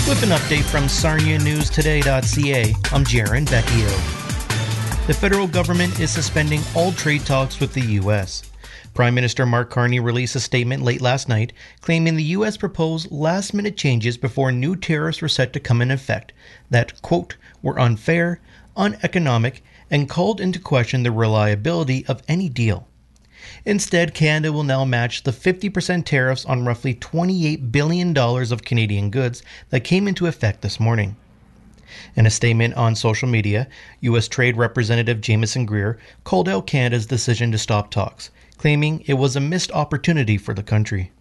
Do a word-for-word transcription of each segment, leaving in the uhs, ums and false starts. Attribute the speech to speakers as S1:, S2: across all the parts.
S1: With an update from Sarnia News Today dot C A, I'm Jaron Vecchio. The federal government is suspending all trade talks with the U S. Prime Minister Mark Carney released a statement late last night claiming the U S proposed last-minute changes before new tariffs were set to come in effect that, quote, were unfair, uneconomic, and called into question the reliability of any deal. Instead, Canada will now match the fifty percent tariffs on roughly twenty-eight billion dollars of Canadian goods that came into effect this morning. In a statement on social media, U S Trade Representative Jameson Greer called out Canada's decision to stop talks, claiming it was a missed opportunity for the country.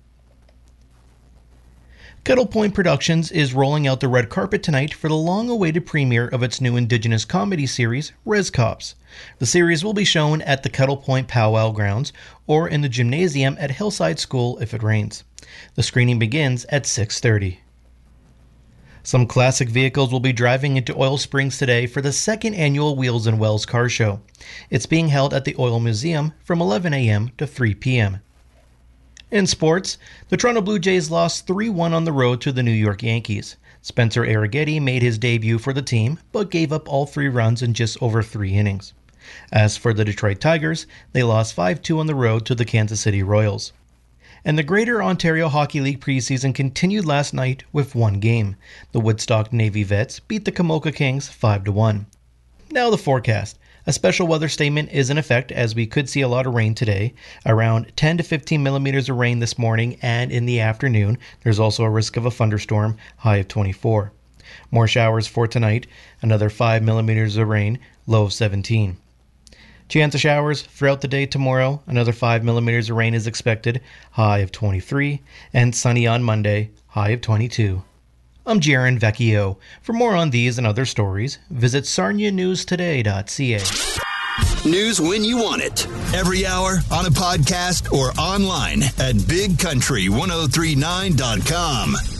S1: Kettle Point Productions is rolling out the red carpet tonight for the long-awaited premiere of its new Indigenous comedy series, Res Cops. The series will be shown at the Kettle Point Powwow Grounds or in the gymnasium at Hillside School if it rains. The screening begins at six thirty. Some classic vehicles will be driving into Oil Springs today for the second annual Wheels and Wells Car Show. It's being held at the Oil Museum from eleven a.m. to three p.m. In sports, the Toronto Blue Jays lost three one on the road to the New York Yankees. Spencer Arrighetti made his debut for the team, but gave up all three runs in just over three innings. As for the Detroit Tigers, they lost five two on the road to the Kansas City Royals. And the Greater Ontario Hockey League preseason continued last night with one game. The Woodstock Navy Vets beat the Kamoka Kings five to one. Now the forecast. A special weather statement is in effect as we could see a lot of rain today, around ten to fifteen millimeters of rain this morning and in the afternoon. There's also a risk of a thunderstorm, high of twenty-four. More showers for tonight, another five millimeters of rain, low of seventeen. Chance of showers throughout the day tomorrow, another five millimeters of rain is expected, high of twenty-three, and sunny on Monday, high of twenty-two. I'm Jaron Vecchio. For more on these and other stories, visit Sarnia News Today dot C A.
S2: News when you want it. Every hour, on a podcast, or online at big country ten thirty-nine dot com.